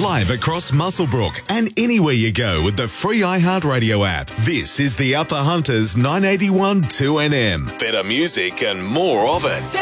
live across Muswellbrook and anywhere you go with the free iHeartRadio app. This is the Upper Hunters 981 2NM. Better music and more of it.